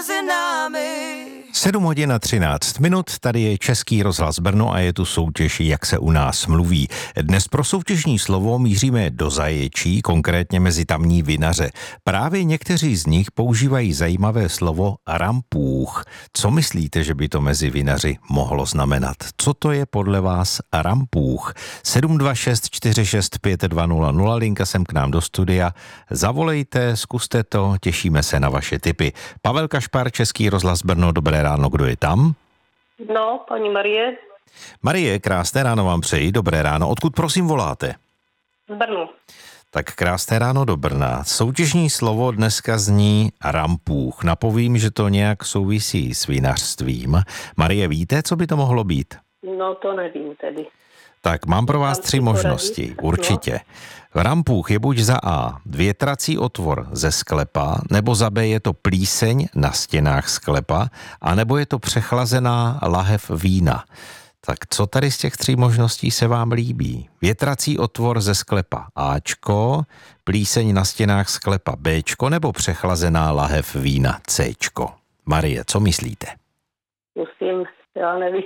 mezi námi. 7 hodin a 13 minut, tady je Český rozhlas Brno a je tu soutěž Jak se u nás mluví. Dnes pro soutěžní slovo míříme do Zaječí, konkrétně mezi tamní vinaře. Právě někteří z nich používají zajímavé slovo rampůch. Co myslíte, že by to mezi vinaři mohlo znamenat? Co to je podle vás rampůch? 726 46 5200, linka sem k nám do studia. Zavolejte, zkuste to, těšíme se na vaše tipy. Pavel Kašpar, Český rozhlas Brno, dobré ráno, kdo je tam? No, paní Marie. Marie, krásné ráno vám přeji, dobré ráno. Odkud prosím voláte? Z Brnu. Tak krásné ráno do Brna. Soutěžní slovo dneska zní rampůch. Napovím, že to nějak souvisí s vinařstvím. Marie, víte, co by to mohlo být? No, to nevím tedy. Tak mám pro vás 3 možnosti, určitě. Rampůch je buď za A větrací otvor ze sklepa, nebo za B je to plíseň na stěnách sklepa, anebo je to přechlazená lahev vína. Tak co tady z těch 3 možností se vám líbí? Větrací otvor ze sklepa Ačko, plíseň na stěnách sklepa Bčko, nebo přechlazená lahev vína Cčko? Marie, co myslíte? Musím, já nevím.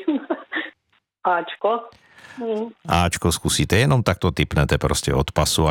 Ačko. Ačko zkusíte, jenom tak to tipnete prostě od pasu a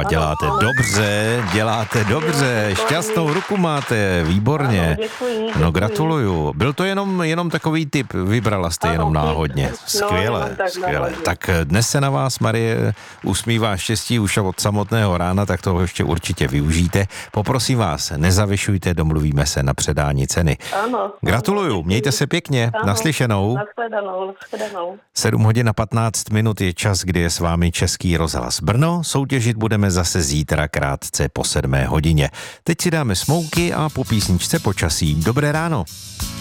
děláte dobře, šťastnou ruku máte, výborně. Ano, děkuji. No gratuluju, byl to jenom takový tip, vybrala jste jenom náhodně, skvěle. Tak dnes se na vás, Marie, usmívá štěstí už od samotného rána, tak toho ještě určitě využijte. Poprosím vás, nezavyšujte, domluvíme se na předání ceny. Ano. Gratuluju, mějte se pěkně, naslyšenou. Nashledanou. 7 hodin a 15 minut je čas, kdy je s vámi Český rozhlas Brno. Soutěžit budeme zase zítra krátce po 7 hodině. Teď si dáme smouky a po písničce počasí. Dobré ráno.